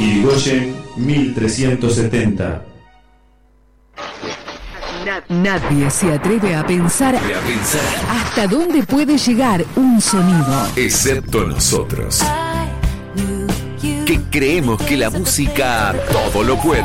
Irigoyen 1370. Nadie se atreve a pensar hasta dónde puede llegar un sonido, excepto nosotros, que creemos que la música todo lo puede.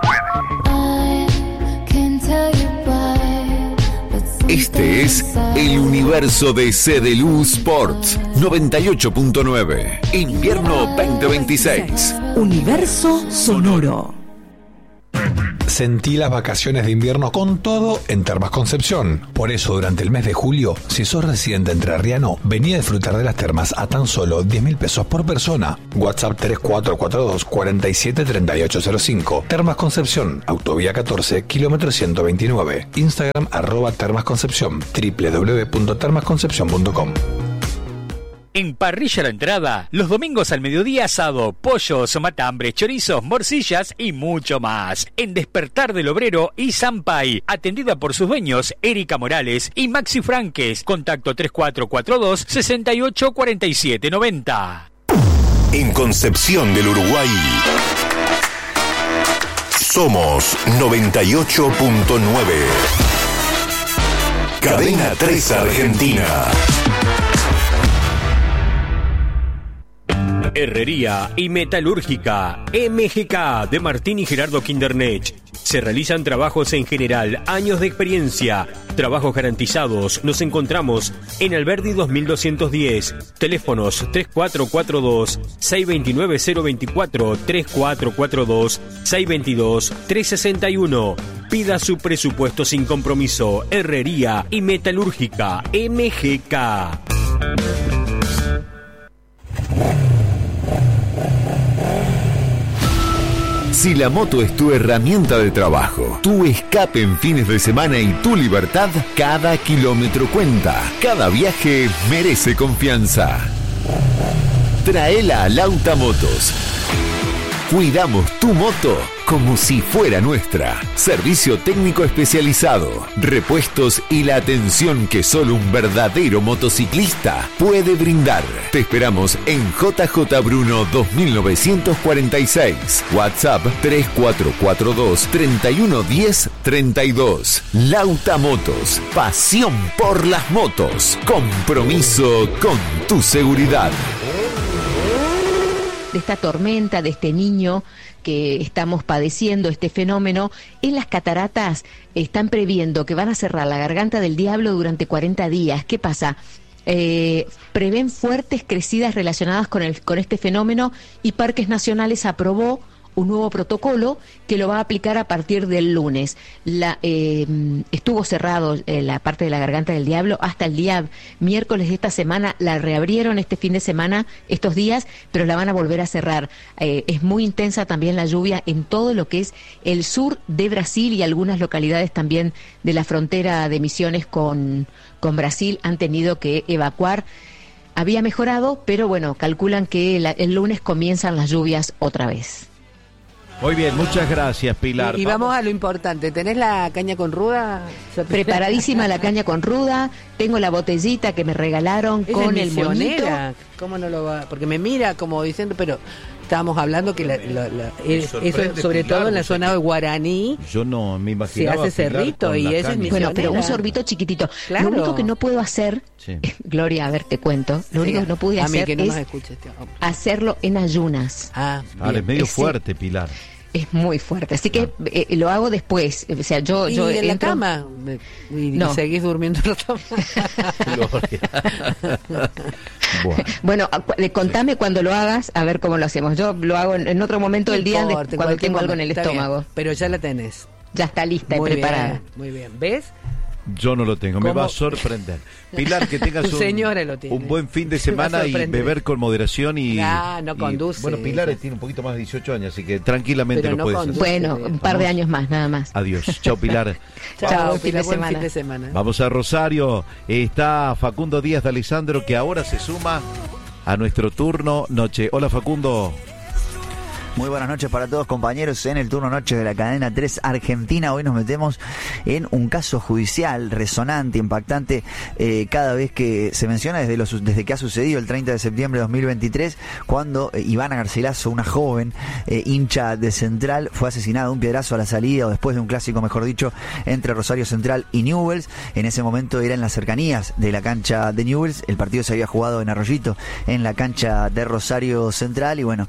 Este es el universo de CDLU Sports 98.9, invierno 2026. Universo sonoro. Sentí las vacaciones de invierno con todo en Termas Concepción. Por eso, durante el mes de julio, si sos residente entrerriano, vení a disfrutar de las termas a tan solo 10.000 pesos por persona. WhatsApp 3442-473805. Termas Concepción, Autovía 14, kilómetro 129. Instagram @termasconcepción, www.termasconcepción.com. En Parrilla La Entrada, los domingos al mediodía asado, pollos, matambres, chorizos, morcillas y mucho más. En Despertar del Obrero y Sampay, atendida por sus dueños Erika Morales y Maxi Franques. Contacto 3442-684790. En Concepción del Uruguay, somos 98.9. Cadena 3 Argentina. Herrería y Metalúrgica MGK de Martín y Gerardo Kindernech. Se realizan trabajos en general, años de experiencia, trabajos garantizados. Nos encontramos en Alberdi 2210. Teléfonos 3442-629-024, 3442-622-361. Pida su presupuesto sin compromiso. Herrería y Metalúrgica MGK. Si la moto es tu herramienta de trabajo, tu escape en fines de semana y tu libertad, cada kilómetro cuenta. Cada viaje merece confianza. Traela a Lauta Motos. Cuidamos tu moto como si fuera nuestra. Servicio técnico especializado, repuestos y la atención que solo un verdadero motociclista puede brindar. Te esperamos en JJ Bruno 2946. WhatsApp 3442-311032. Lauta Motos. Pasión por las motos. Compromiso con tu seguridad. De esta tormenta, de este niño que estamos padeciendo, este fenómeno, en las cataratas están previendo que van a cerrar la Garganta del Diablo durante 40 días. ¿Qué pasa? Prevén fuertes crecidas relacionadas con este fenómeno y Parques Nacionales aprobó un nuevo protocolo que lo va a aplicar a partir del lunes. Estuvo cerrado la parte de la Garganta del Diablo hasta el día miércoles de esta semana. La reabrieron este fin de semana, estos días, pero la van a volver a cerrar. Es muy intensa también la lluvia en todo lo que es el sur de Brasil y algunas localidades también de la frontera de Misiones con Brasil han tenido que evacuar. Había mejorado, pero bueno, calculan que el lunes comienzan las lluvias otra vez. Muy bien, muchas gracias, Pilar. Y vamos a lo importante. ¿Tenés la caña con ruda? Preparadísima la caña con ruda. Tengo la botellita que me regalaron con el moñito. ¿Cómo no lo va? Porque me mira como diciendo, pero estábamos hablando que eso sobre todo en la zona de Guaraní. Yo no me imaginaba. Se hace cerrito y eso es misionera. Bueno, pero un sorbito chiquitito. Claro. Lo único que no puedo hacer, Gloria, a ver, te cuento. Lo único que no pude hacer es hacerlo en ayunas. Es medio fuerte, Pilar. Es muy fuerte, así que lo hago después. O sea, yo en la cama y seguís durmiendo en la cama. Bueno, contame cuando lo hagas, a ver cómo lo hacemos. Yo lo hago en otro momento del día cuando tengo algo en el estómago. Bien, pero ya la tenés. Ya está lista y preparada. Muy bien, ¿ves? Yo no lo tengo, me va a sorprender. Pilar, que tengas un buen fin de semana y beber con moderación y... no conduce. Bueno, Pilar tiene un poquito más de 18 años, así que tranquilamente lo puedes hacer. Bueno, un par de años más, nada más. Adiós. Chao, Pilar. Chao, fin de semana. Vamos a Rosario. Está Facundo Díaz de Alessandro, que ahora se suma a nuestro turno noche. Hola, Facundo. Muy buenas noches para todos, compañeros. En el turno noche de la cadena 3 Argentina, hoy nos metemos en un caso judicial resonante, impactante, cada vez que se menciona desde que ha sucedido el 30 de septiembre de 2023, cuando Ivana Garcilaso, una joven hincha de Central, fue asesinada de un piedrazo a la salida, o después de un clásico, mejor dicho, entre Rosario Central y Newell's. En ese momento era en las cercanías de la cancha de Newell's, el partido se había jugado en Arroyito, en la cancha de Rosario Central, y bueno,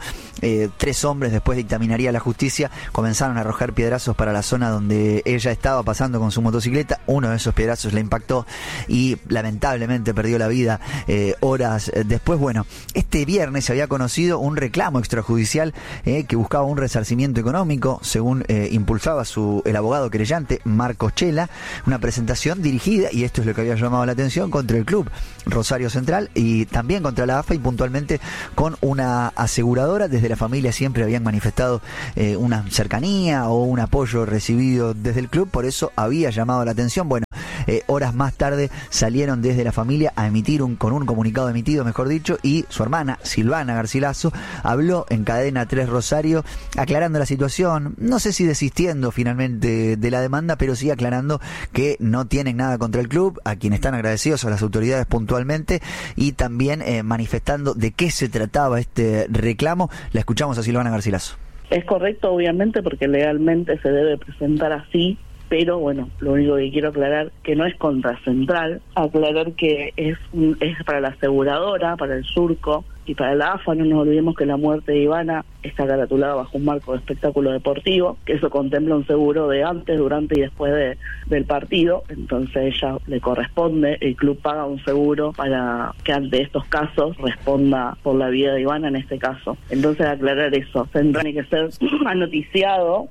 3 hombres, después dictaminaría la justicia, comenzaron a arrojar piedrazos para la zona donde ella estaba pasando con su motocicleta. Uno de esos piedrazos la impactó y lamentablemente perdió la vida horas después. Bueno, este viernes se había conocido un reclamo extrajudicial que buscaba un resarcimiento económico, según impulsaba el abogado querellante Marcos Chela, una presentación dirigida, y esto es lo que había llamado la atención, contra el club Rosario Central y también contra la AFA, y puntualmente con una aseguradora. Desde la familia siempre habían manifestado una cercanía o un apoyo recibido desde el club, por eso había llamado la atención. Bueno, horas más tarde salieron desde la familia a emitir con un comunicado emitido, mejor dicho, y su hermana Silvana Garcilaso habló en Cadena 3 Rosario aclarando la situación, no sé si desistiendo finalmente de la demanda, pero sí aclarando que no tienen nada contra el club, a quien están agradecidos a las autoridades puntualmente, y también manifestando de qué se trataba este reclamo. La escuchamos a Silvana Garcilaso. Es correcto, obviamente, porque legalmente se debe presentar así, pero bueno, lo único que quiero aclarar que no es contra Central, aclarar que es para la aseguradora, para el Surco y para la AFA. No nos olvidemos que la muerte de Ivana está caratulada bajo un marco de espectáculo deportivo, que eso contempla un seguro de antes, durante y después del partido. Entonces ella le corresponde, el club paga un seguro para que ante estos casos responda por la vida de Ivana en este caso. Entonces aclarar eso, tiene que ser anoticiado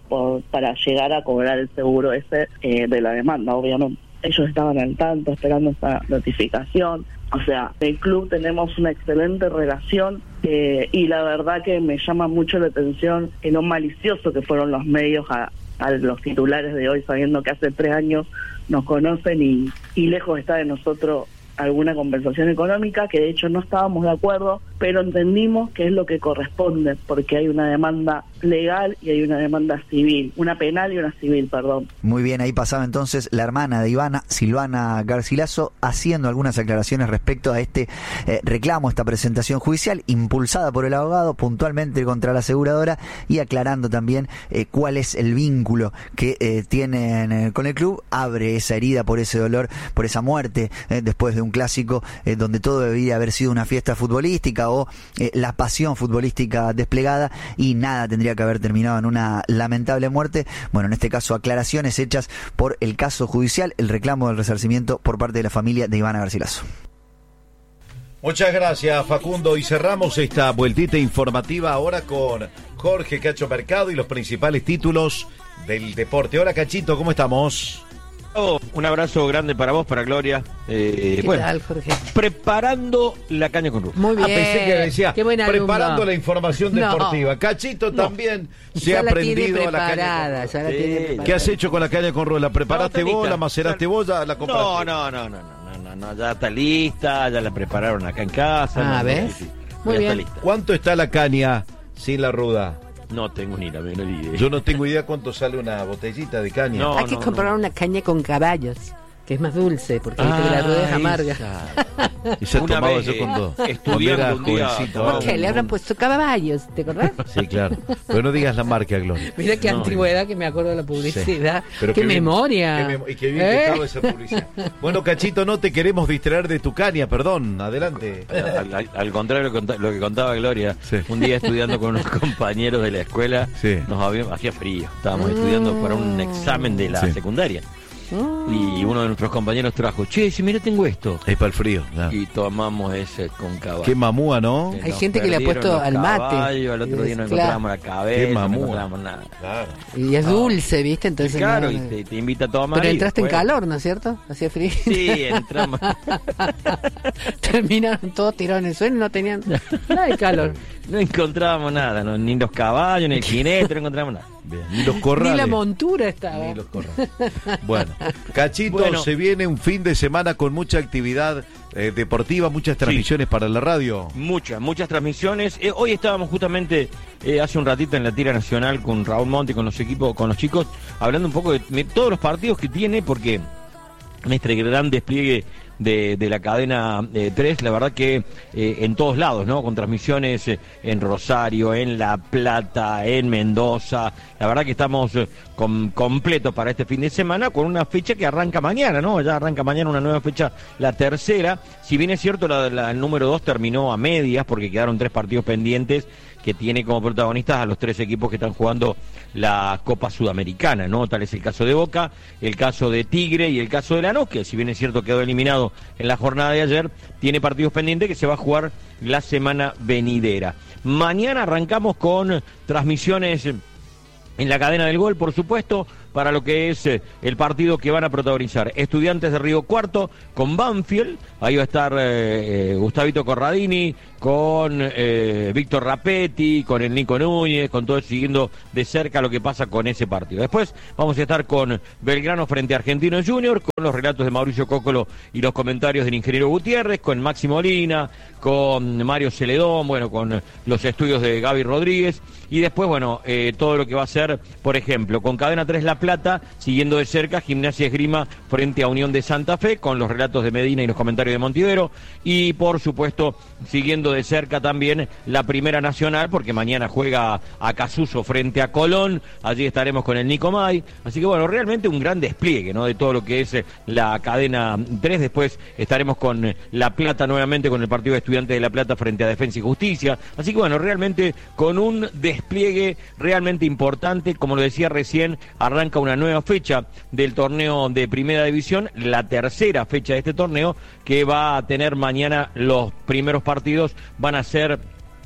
para llegar a cobrar el seguro ese de la demanda, obviamente. Ellos estaban al tanto, esperando esa notificación. O sea, el club tenemos una excelente relación y la verdad que me llama mucho la atención lo malicioso que fueron los medios a los titulares de hoy, sabiendo que hace 3 años nos conocen y lejos está de nosotros alguna compensación económica, que de hecho no estábamos de acuerdo, pero entendimos que es lo que corresponde, porque hay una demanda legal y hay una demanda civil, una penal y una civil, perdón. Muy bien, ahí pasaba entonces la hermana de Ivana, Silvana Garcilaso, haciendo algunas aclaraciones respecto a este reclamo, esta presentación judicial impulsada por el abogado, puntualmente contra la aseguradora, y aclarando también cuál es el vínculo que tienen con el club. Abre esa herida por ese dolor, por esa muerte, después de un clásico donde todo debía haber sido una fiesta futbolística o la pasión futbolística desplegada, y nada tendría que haber terminado en una lamentable muerte. Bueno, en este caso aclaraciones hechas por el caso judicial, el reclamo del resarcimiento por parte de la familia de Ivana Garcilaso. Muchas gracias, Facundo, y cerramos esta vueltita informativa ahora con Jorge Cacho Mercado y los principales títulos del deporte. Hola, Cachito, ¿cómo estamos? Un abrazo grande para vos, para Gloria. ¿Qué tal, Jorge? Preparando la caña con Rubén. Muy bien. Pensé que decía, preparando alumno. la información deportiva. Cachito también se ha aprendido a la caña con Rubén. ¿Qué has hecho con la caña con Rubén? ¿La preparaste vos, la maceraste vos, ya la compraste? No, ya está lista, ya la prepararon acá en casa. ¿Ves? Sí. Muy bien. ¿Cuánto está la caña sin la ruda? No tengo ni la menor idea. Yo no tengo idea cuánto sale una botellita de caña. Hay que comprar una caña con caballos, que es más dulce, porque la rueda es amarga. Y se ha tomado eso con dos. Estudiando un día. ¿Por qué? Le habrán puesto caballos, ¿te acordás? Sí, claro. Pero no digas la marca, Gloria. Mira qué antigüedad, que me acuerdo de la publicidad. Sí. Qué memoria. Y qué bien que estaba esa publicidad. Bueno, Cachito, no te queremos distraer de tu caña, perdón. Adelante. Al contrario de lo que contaba Gloria, un día estudiando con unos compañeros de la escuela, hacía frío. Estábamos estudiando para un examen de la secundaria. Y uno de nuestros compañeros trajo, si mira, tengo esto. Es para el frío, claro. Y tomamos ese con caballo. Qué mamúa, ¿no? Hay gente que le ha puesto al mate. Al otro día no encontramos la cabeza, no encontramos nada. Claro. Y es dulce, ¿viste? Entonces claro, y te invita a tomar. Pero entraste en calor, ¿no es cierto? Hacía frío. Sí, entramos. Terminaron todos tirados en el suelo y no tenían nada de calor. No encontrábamos nada, ni los caballos, ni el jinete, no encontramos nada. Bien. Ni los corrales. Ni la montura estaba. Ni los corrales. Bueno, Cachito, se viene un fin de semana con mucha actividad deportiva, muchas transmisiones para la radio. Muchas transmisiones. Hoy estábamos justamente hace un ratito en la tira nacional con Raúl Monti, con los equipos, con los chicos, hablando un poco de todos los partidos que tiene, porque en este gran despliegue de la cadena 3, la verdad que en todos lados, ¿no? Con transmisiones en Rosario, en La Plata, en Mendoza, la verdad que estamos completos para este fin de semana, con una fecha que arranca mañana, ¿no? Ya arranca mañana una nueva fecha, la tercera. Si bien es cierto, el número 2 terminó a medias, porque quedaron 3 partidos pendientes, que tiene como protagonistas a los 3 equipos que están jugando la Copa Sudamericana, ¿no? Tal es el caso de Boca, el caso de Tigre y el caso de Lanús, que si bien es cierto quedó eliminado en la jornada de ayer, tiene partidos pendientes que se va a jugar la semana venidera. Mañana arrancamos con transmisiones en la cadena del Gol, por supuesto, para lo que es el partido que van a protagonizar Estudiantes de Río Cuarto con Banfield. Ahí va a estar Gustavito Corradini, con Víctor Rapetti, con el Nico Núñez, con todo, siguiendo de cerca lo que pasa con ese partido. Después vamos a estar con Belgrano frente a Argentinos Junior, con los relatos de Mauricio Cócolo y los comentarios del ingeniero Gutiérrez, con Maxi Molina, con Mario Celedón, bueno, con los estudios de Gaby Rodríguez, y después, bueno, todo lo que va a ser, por ejemplo, con Cadena 3 La Plata, siguiendo de cerca Gimnasia Esgrima frente a Unión de Santa Fe, con los relatos de Medina y los comentarios de Montivero, y por supuesto, siguiendo de cerca también la Primera Nacional, porque mañana juega a Casuso frente a Colón, allí estaremos con el Nico May, así que bueno, realmente un gran despliegue, ¿no? De todo lo que es la cadena 3, después estaremos con La Plata nuevamente, con el partido de Estudiantes de La Plata frente a Defensa y Justicia, así que bueno, realmente con un despliegue realmente importante, como lo decía recién, arranca una nueva fecha del torneo de Primera División, la tercera fecha de este torneo, que va a tener mañana los primeros partidos, van a ser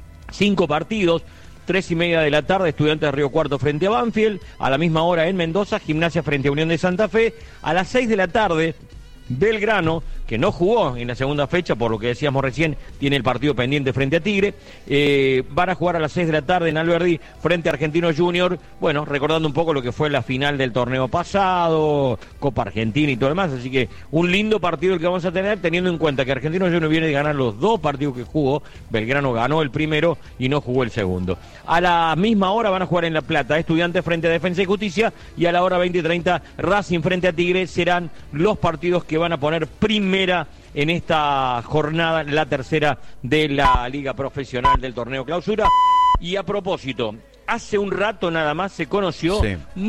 5 partidos. 3:30 de la tarde, Estudiantes de Río Cuarto frente a Banfield. A la misma hora en Mendoza, Gimnasia frente a Unión de Santa Fe. A las 6 de la tarde, Belgrano, que no jugó en la segunda fecha, por lo que decíamos recién, tiene el partido pendiente frente a Tigre. Van a jugar a las 6 de la tarde en Alberdi frente a Argentinos Junior. Bueno, recordando un poco lo que fue la final del torneo pasado, Copa Argentina y todo lo demás. Así que un lindo partido el que vamos a tener, teniendo en cuenta que Argentinos Junior viene de ganar los 2 partidos que jugó. Belgrano ganó el primero y no jugó el segundo. A la misma hora van a jugar en La Plata Estudiantes frente a Defensa y Justicia, y a la hora 20:30 Racing frente a Tigre. Serán los partidos que van a poner primera en esta jornada, la tercera de la Liga Profesional del Torneo Clausura. Y a propósito, hace un rato nada más se conoció,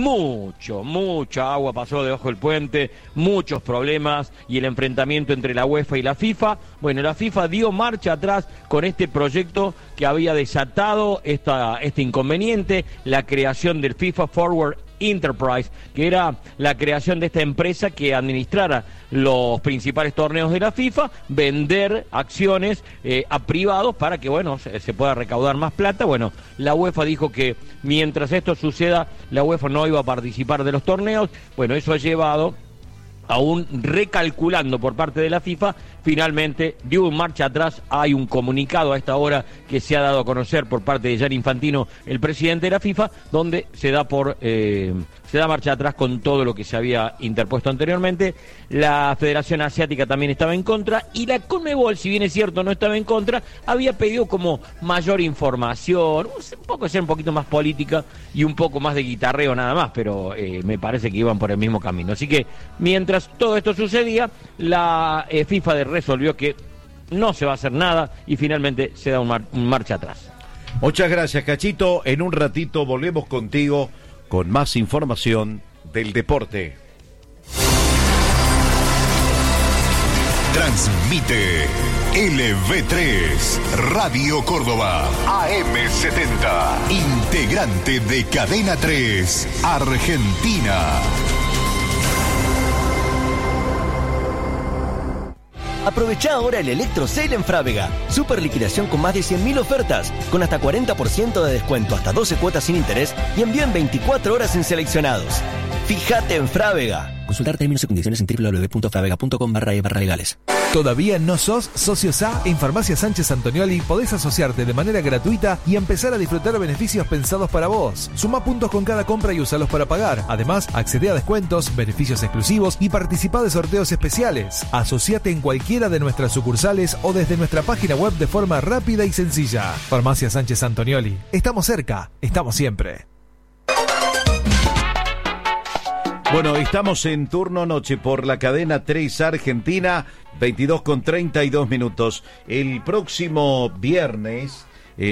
mucha agua pasó debajo del puente, muchos problemas y el enfrentamiento entre la UEFA y la FIFA. Bueno, la FIFA dio marcha atrás con este proyecto que había desatado este inconveniente, la creación del FIFA Forward Enterprise, que era la creación de esta empresa que administrara los principales torneos de la FIFA, vender acciones a privados para que, bueno, se pueda recaudar más plata. Bueno, la UEFA dijo que mientras esto suceda, la UEFA no iba a participar de los torneos. Bueno, eso ha llevado aún recalculando por parte de la FIFA, finalmente dio un marcha atrás. Hay un comunicado a esta hora que se ha dado a conocer por parte de Gianni Infantino, el presidente de la FIFA, donde se da marcha atrás con todo lo que se había interpuesto anteriormente. La Federación Asiática también estaba en contra, y la Conmebol, si bien es cierto no estaba en contra, había pedido como mayor información, ser un poquito más política y un poco más de guitarreo nada más, pero me parece que iban por el mismo camino. Así que mientras todo esto sucedía, la FIFA resolvió que no se va a hacer nada y finalmente se da un marcha atrás. Muchas gracias, Cachito. En un ratito volvemos contigo con más información del deporte. Transmite LV3 Radio Córdoba AM70, integrante de Cadena 3 Argentina. Aprovechá ahora el Electro Sale en Frávega. Super liquidación con más de 100.000 ofertas, con hasta 40% de descuento, hasta 12 cuotas sin interés y envío en 24 horas en seleccionados. Fíjate en Frávega. Consultar términos y condiciones en www.fravega.com/legales. ¿Todavía no sos socio SA? En Farmacia Sánchez Antonioli podés asociarte de manera gratuita y empezar a disfrutar beneficios pensados para vos. Suma puntos con cada compra y usalos para pagar. Además, accede a descuentos, beneficios exclusivos y participa de sorteos especiales. Asociate en cualquiera de nuestras sucursales o desde nuestra página web de forma rápida y sencilla. Farmacia Sánchez Antonioli. Estamos cerca, estamos siempre. Bueno, estamos en turno noche por la cadena 3 Argentina, 22:32. El próximo viernes,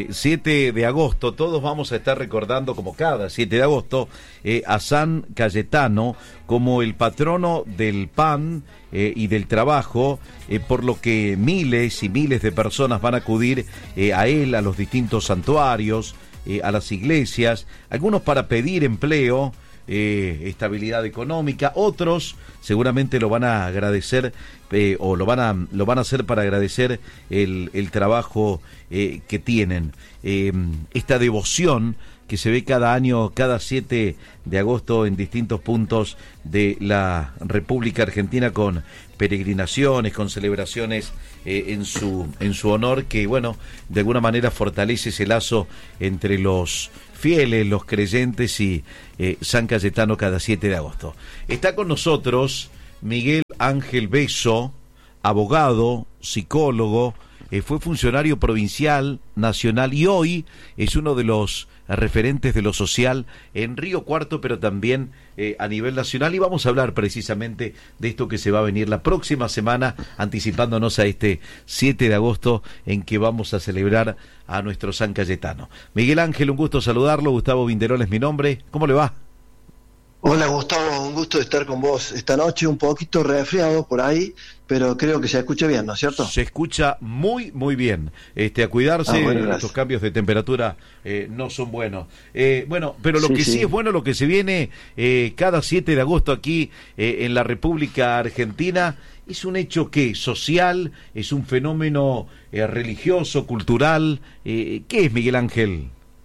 7 de agosto, todos vamos a estar recordando, como cada 7 de agosto, a San Cayetano como el patrono del pan y del trabajo, por lo que miles y miles de personas van a acudir a él, a los distintos santuarios, a las iglesias, algunos para pedir empleo, estabilidad económica, otros seguramente lo van a agradecer o lo van a hacer para agradecer el trabajo que tienen. Esta devoción que se ve cada año, cada 7 de agosto en distintos puntos de la República Argentina, con peregrinaciones, con celebraciones en su honor, que bueno, de alguna manera fortalece ese lazo entre los fieles, los creyentes y San Cayetano cada 7 de agosto. Está con nosotros Miguel Ángel Beso, abogado, psicólogo, fue funcionario provincial, nacional y hoy es uno de los referentes de lo social en Río Cuarto, pero también a nivel nacional, y vamos a hablar precisamente de esto que se va a venir la próxima semana, anticipándonos a este 7 de agosto en que vamos a celebrar a nuestro San Cayetano. Miguel Ángel, un gusto saludarlo. Gustavo Vinderol es mi nombre. ¿Cómo le va? Hola Gustavo, un gusto de estar con vos esta noche, un poquito resfriado por ahí, pero creo que se escucha bien, ¿no es cierto? Se escucha muy, muy bien. A cuidarse, bueno, estos cambios de temperatura no son buenos. Bueno, pero lo que sí es bueno, lo que se viene cada 7 de agosto aquí en la República Argentina, es un hecho que social, es un fenómeno religioso, cultural. ¿Qué es, Miguel Ángel?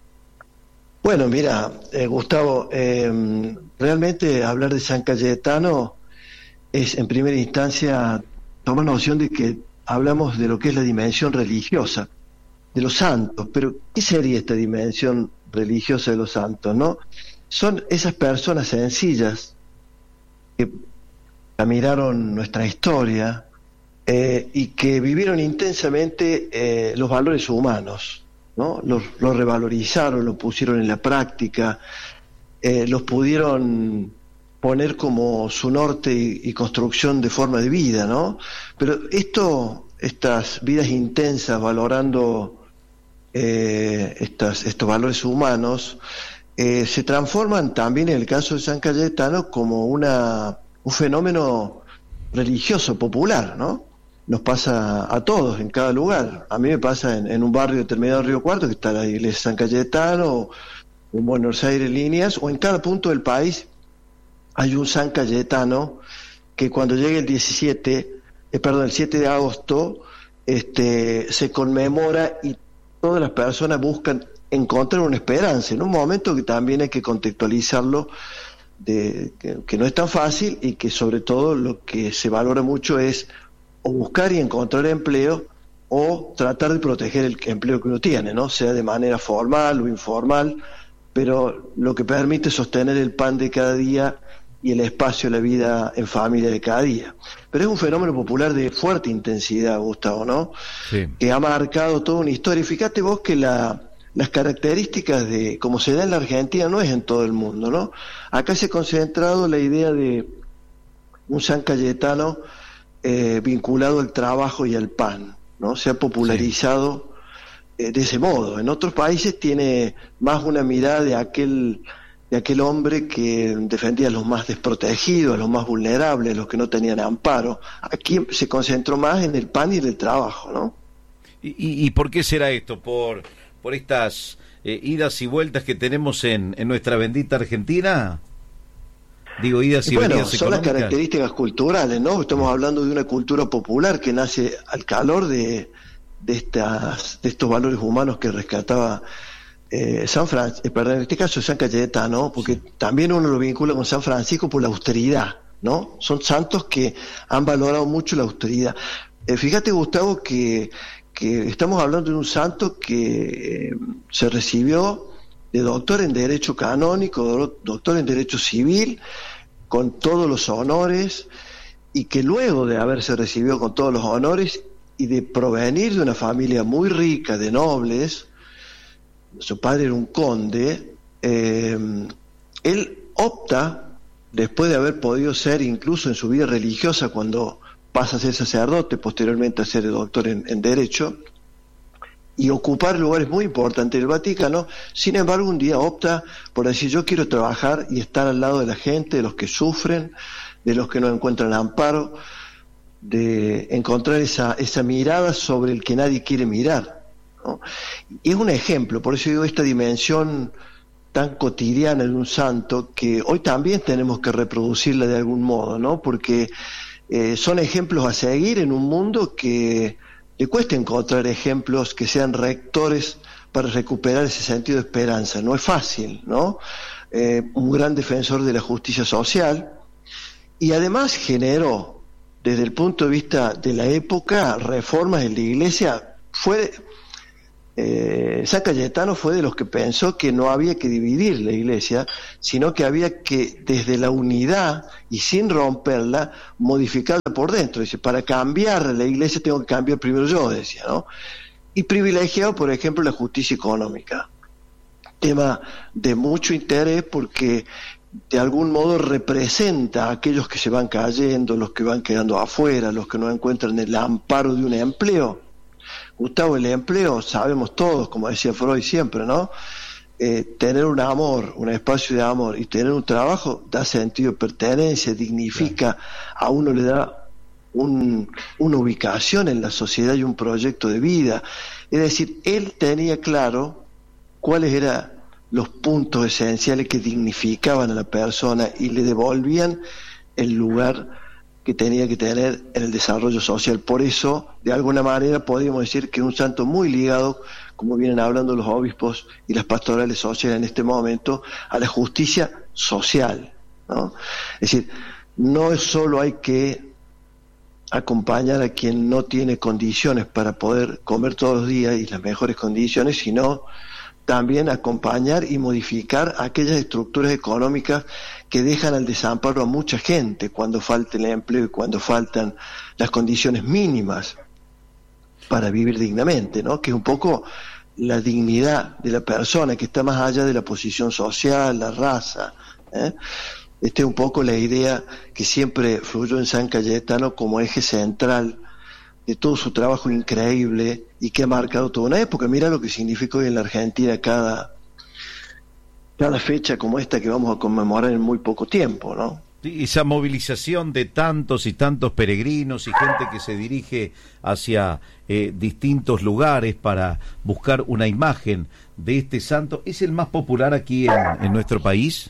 Bueno, mira, Gustavo, realmente hablar de San Cayetano es en primera instancia tomar noción de que hablamos de lo que es la dimensión religiosa de los santos, pero ¿qué sería esta dimensión religiosa de los santos, no? Son esas personas sencillas que miraron nuestra historia y que vivieron intensamente los valores humanos, ¿no? Los revalorizaron, los pusieron en la práctica, los pudieron poner como su norte y construcción de forma de vida, ¿no? Pero estas vidas intensas, valorando estos valores humanos, se transforman también en el caso de San Cayetano como un fenómeno religioso popular, ¿no? Nos pasa a todos, en cada lugar. A mí me pasa en un barrio determinado de Río Cuarto, que está la iglesia de San Cayetano, o en Buenos Aires Líneas, o en cada punto del país hay un San Cayetano que cuando llegue el 7 de agosto, se conmemora y todas las personas buscan encontrar una esperanza, en un momento que también hay que contextualizarlo, que no es tan fácil y que sobre todo lo que se valora mucho es o buscar y encontrar empleo o tratar de proteger el empleo que uno tiene, ¿no? Sea de manera formal o informal, pero lo que permite sostener el pan de cada día y el espacio de la vida en familia de cada día. Pero es un fenómeno popular de fuerte intensidad, Gustavo, ¿no? Sí. Que ha marcado toda una historia. Y fíjate vos que las características de cómo se da en la Argentina no es en todo el mundo, ¿no? Acá se ha concentrado la idea de un San Cayetano vinculado al trabajo y al pan, ¿no? Se ha popularizado de ese modo. En otros países tiene más una mirada de aquel hombre que defendía a los más desprotegidos, a los más vulnerables, a los que no tenían amparo. Aquí se concentró más en el pan y en el trabajo, ¿no? ¿Y por qué será esto? ¿Por estas idas y vueltas que tenemos en nuestra bendita Argentina? Digo, idas y venidas son económicas. Las características culturales, ¿no? Estamos hablando de una cultura popular que nace al calor de estos valores humanos que rescataba en este caso San Cayetano, porque también uno lo vincula con San Francisco por la austeridad, ¿no? Son santos que han valorado mucho la austeridad. Fíjate, Gustavo, que estamos hablando de un santo que se recibió de doctor en Derecho Canónico, doctor en Derecho Civil, con todos los honores, y que luego de haberse recibido con todos los honores y de provenir de una familia muy rica, de nobles, su padre era un conde, él opta, después de haber podido ser incluso en su vida religiosa, cuando pasa a ser sacerdote, posteriormente a ser doctor en Derecho, y ocupar lugares muy importantes del Vaticano. Sin embargo, un día opta por decir: yo quiero trabajar y estar al lado de la gente, de los que sufren, de los que no encuentran amparo, de encontrar esa mirada sobre el que nadie quiere mirar, ¿no? Y es un ejemplo, por eso digo, esta dimensión tan cotidiana de un santo, que hoy también tenemos que reproducirla de algún modo, ¿no? Porque son ejemplos a seguir en un mundo que le cuesta encontrar ejemplos que sean rectores para recuperar ese sentido de esperanza. No es fácil, ¿no? Un gran defensor de la justicia social, y además generó, desde el punto de vista de la época, reformas en la Iglesia. San Cayetano fue de los que pensó que no había que dividir la Iglesia, sino que había que, desde la unidad y sin romperla, modificarla por dentro. Dice: para cambiar la Iglesia tengo que cambiar primero yo, decía, ¿no? Y privilegiado, por ejemplo, la justicia económica, tema de mucho interés, porque de algún modo representa a aquellos que se van cayendo, los que van quedando afuera, los que no encuentran el amparo de un empleo. Gustavo, el empleo, sabemos todos, como decía Freud siempre, ¿no? Tener un amor, un espacio de amor, y tener un trabajo da sentido de pertenencia, dignifica, a uno le da una ubicación en la sociedad y un proyecto de vida. Es decir, él tenía claro cuáles eran los puntos esenciales que dignificaban a la persona y le devolvían el lugar que tenía que tener en el desarrollo social. Por eso, de alguna manera, podríamos decir que es un santo muy ligado, como vienen hablando los obispos y las pastorales sociales en este momento, a la justicia social, ¿no? Es decir, no solo hay que acompañar a quien no tiene condiciones para poder comer todos los días y las mejores condiciones, sino también acompañar y modificar aquellas estructuras económicas que dejan al desamparo a mucha gente cuando falta el empleo y cuando faltan las condiciones mínimas para vivir dignamente, ¿no? Que es un poco la dignidad de la persona, que está más allá de la posición social, la raza, ¿eh? Esta es un poco la idea que siempre fluyó en San Cayetano como eje central de todo su trabajo increíble y que ha marcado toda una época. Mira lo que significa hoy en la Argentina cada fecha como esta que vamos a conmemorar en muy poco tiempo, ¿no? Sí, esa movilización de tantos y tantos peregrinos y gente que se dirige hacia distintos lugares para buscar una imagen de este santo, ¿es el más popular aquí en nuestro país?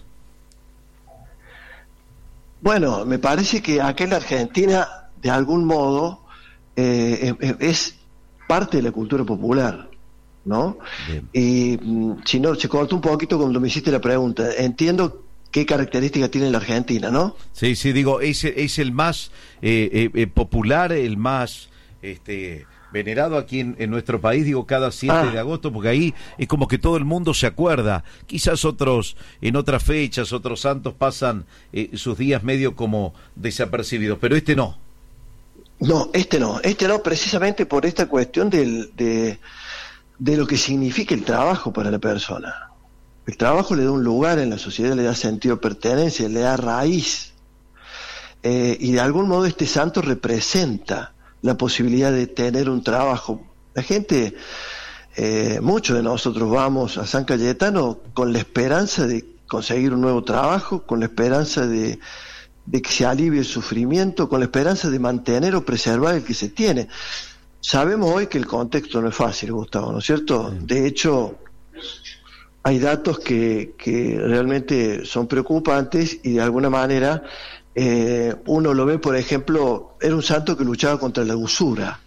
Bueno, me parece que acá en la Argentina, de algún modo, es parte de la cultura popular, ¿no? Bien. Y si no, se cortó un poquito cuando me hiciste la pregunta. Entiendo qué características tiene la Argentina, ¿no? Sí, digo, es el más popular, el más venerado aquí en nuestro país, digo, cada 7 de agosto, porque ahí es como que todo el mundo se acuerda. Quizás en otras fechas, otros santos pasan sus días medio como desapercibidos, pero este no. No, este no, precisamente por esta cuestión de lo que significa el trabajo para la persona. El trabajo le da un lugar en la sociedad, le da sentido de pertenencia, le da raíz. Y de algún modo este santo representa la posibilidad de tener un trabajo. La gente, muchos de nosotros vamos a San Cayetano con la esperanza de conseguir un nuevo trabajo, con la esperanza de que se alivie el sufrimiento, con la esperanza de mantener o preservar el que se tiene. Sabemos hoy que el contexto no es fácil, Gustavo, ¿no es cierto? De hecho, hay datos que realmente son preocupantes y de alguna manera uno lo ve, por ejemplo, era un santo que luchaba contra la usura,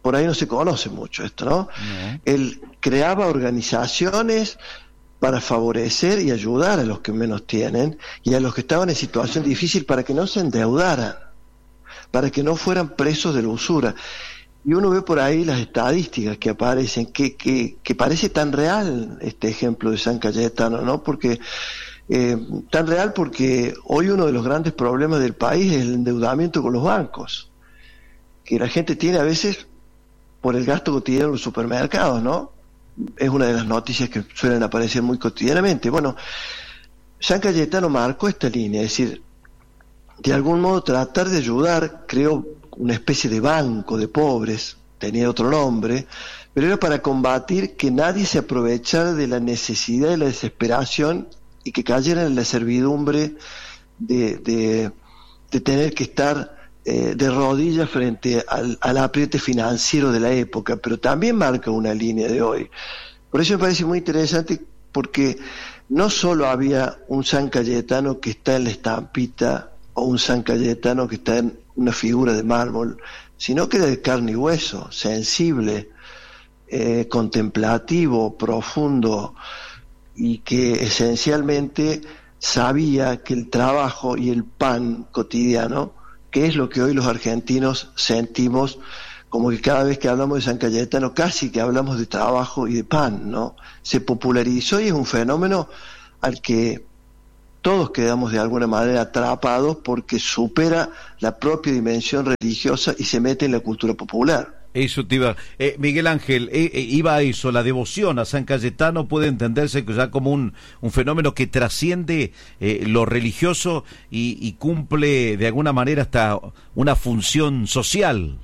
por ahí no se conoce mucho esto, ¿no? Él creaba organizaciones para favorecer y ayudar a los que menos tienen y a los que estaban en situación difícil para que no se endeudaran, para que no fueran presos de la usura. Y uno ve por ahí las estadísticas que aparecen, que parece tan real este ejemplo de San Cayetano, ¿no? Porque tan real porque hoy uno de los grandes problemas del país es el endeudamiento con los bancos, que la gente tiene a veces por el gasto cotidiano en los supermercados, ¿no? Es una de las noticias que suelen aparecer muy cotidianamente. Bueno, San Cayetano marcó esta línea, es decir, de algún modo tratar de ayudar, creó una especie de banco de pobres, tenía otro nombre, pero era para combatir que nadie se aprovechara de la necesidad y la desesperación y que cayeran en la servidumbre de tener que estar de rodillas frente al apriete financiero de la época, pero también marca una línea de hoy. Por eso me parece muy interesante, porque no solo había un San Cayetano que está en la estampita o un San Cayetano que está en una figura de mármol, sino que era de carne y hueso, sensible, contemplativo, profundo, y que esencialmente sabía que el trabajo y el pan cotidiano, que es lo que hoy los argentinos sentimos, como que cada vez que hablamos de San Cayetano casi que hablamos de trabajo y de pan, ¿no? Se popularizó y es un fenómeno al que todos quedamos de alguna manera atrapados porque supera la propia dimensión religiosa y se mete en la cultura popular. Eso te iba... Miguel Ángel, iba a eso, la devoción a San Cayetano puede entenderse ya como un fenómeno que trasciende lo religioso y cumple de alguna manera hasta una función social.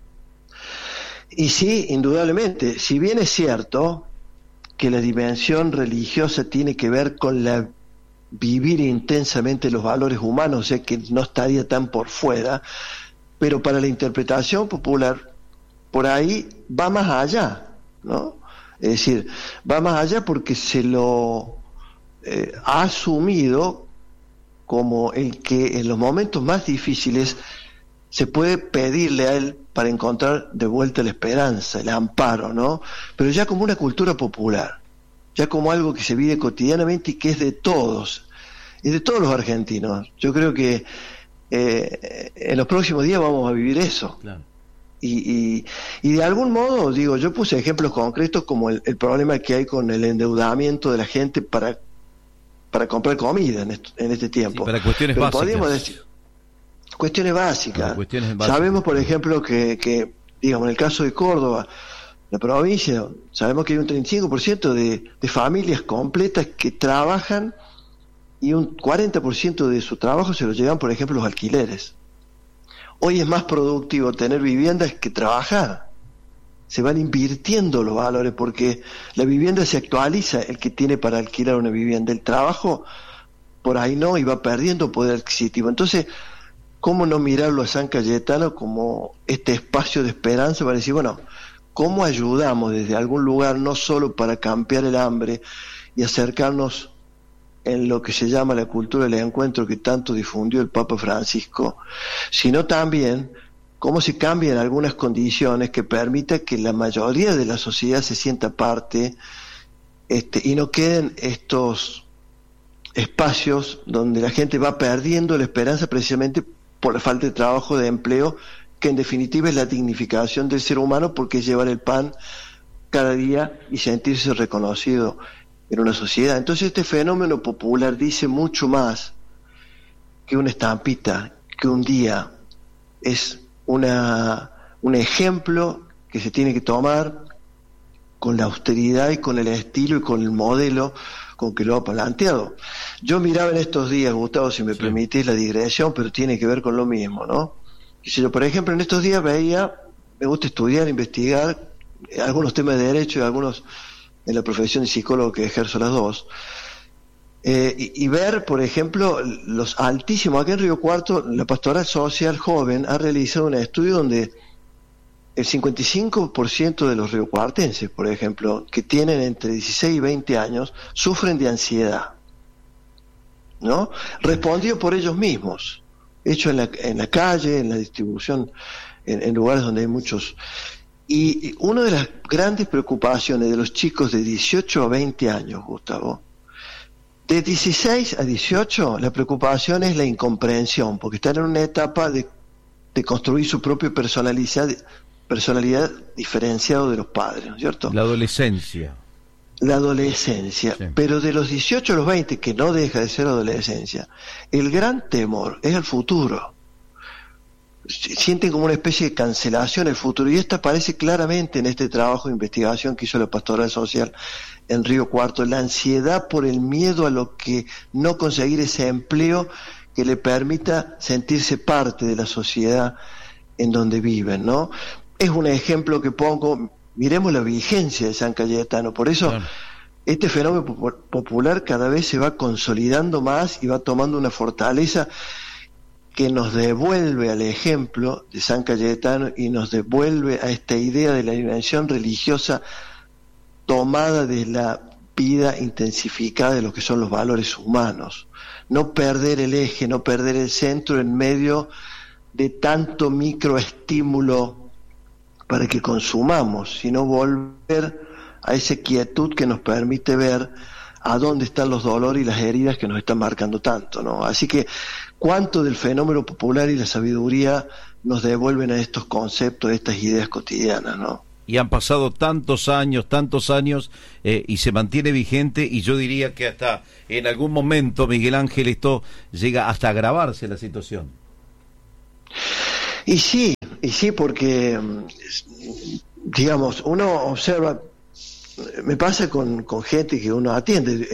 Y sí, indudablemente, si bien es cierto que la dimensión religiosa tiene que ver con la vivir intensamente los valores humanos, o sea que no estaría tan por fuera, pero para la interpretación popular por ahí va más allá, ¿no? Es decir, va más allá porque se lo ha asumido como el que en los momentos más difíciles se puede pedirle a él para encontrar de vuelta la esperanza, el amparo, ¿no? Pero ya como una cultura popular, ya como algo que se vive cotidianamente y que es de todos los argentinos. Yo creo que en los próximos días vamos a vivir eso. Claro. Y de algún modo, digo, yo puse ejemplos concretos como el problema que hay con el endeudamiento de la gente para comprar comida en este tiempo. Sí, para cuestiones básicas. Podríamos decir, cuestiones básicas. Sabemos, por ejemplo, que digamos, en el caso de Córdoba, la provincia, sabemos que hay un 35% de familias completas que trabajan y un 40% de su trabajo se lo llevan, por ejemplo, los alquileres. Hoy es más productivo tener viviendas que trabajar. Se van invirtiendo los valores porque la vivienda se actualiza, el que tiene para alquilar una vivienda. El trabajo por ahí no, y va perdiendo poder adquisitivo. Entonces, ¿cómo no mirarlo a San Cayetano como este espacio de esperanza para decir, bueno, ¿cómo ayudamos desde algún lugar no solo para cambiar el hambre y acercarnos en lo que se llama la cultura del encuentro que tanto difundió el Papa Francisco, sino también cómo se cambian algunas condiciones que permitan que la mayoría de la sociedad se sienta parte y no queden estos espacios donde la gente va perdiendo la esperanza precisamente por la falta de trabajo, de empleo, que en definitiva es la dignificación del ser humano, porque es llevar el pan cada día y sentirse reconocido en una sociedad. Entonces este fenómeno popular dice mucho más que una estampita, que un día. Es un ejemplo que se tiene que tomar con la austeridad y con el estilo y con el modelo con que lo ha planteado. Yo miraba en estos días, Gustavo, si me permitís la digresión, pero tiene que ver con lo mismo, ¿no? Si yo, por ejemplo, en estos días me gusta estudiar, investigar algunos temas de derecho y algunos en la profesión de psicólogo que ejerzo las dos, y ver, por ejemplo, los altísimos. Aquí en Río Cuarto, la Pastoral Social Joven ha realizado un estudio donde el 55% de los riocuartenses, por ejemplo, que tienen entre 16 y 20 años, sufren de ansiedad, ¿no? Respondido por ellos mismos, hecho en la calle, en la distribución, en lugares donde hay muchos. Y una de las grandes preocupaciones de los chicos de 18 a 20 años, Gustavo, de 16 a 18, la preocupación es la incomprensión, porque están en una etapa de construir su propia personalidad diferenciado de los padres, ¿no es cierto? La adolescencia. Sí. Pero de los 18 a los 20, que no deja de ser adolescencia, el gran temor es el futuro. Sienten como una especie de cancelación el futuro, y esto aparece claramente en este trabajo de investigación que hizo la Pastoral Social en Río Cuarto, la ansiedad por el miedo a lo que no conseguir ese empleo que le permita sentirse parte de la sociedad en donde viven, ¿no? Es un ejemplo que pongo, miremos la vigencia de San Cayetano, por eso este fenómeno popular cada vez se va consolidando más y va tomando una fortaleza que nos devuelve al ejemplo de San Cayetano y nos devuelve a esta idea de la dimensión religiosa tomada de la vida intensificada de lo que son los valores humanos. No perder el eje, no perder el centro en medio de tanto microestímulo para que consumamos, sino volver a esa quietud que nos permite ver a dónde están los dolores y las heridas que nos están marcando tanto, ¿no? Así que cuánto del fenómeno popular y la sabiduría nos devuelven a estos conceptos, a estas ideas cotidianas, ¿no? Y han pasado tantos años, y se mantiene vigente, y yo diría que hasta en algún momento, Miguel Ángel, esto llega hasta agravarse la situación. Y sí, porque, digamos, uno observa, me pasa con gente que uno atiende,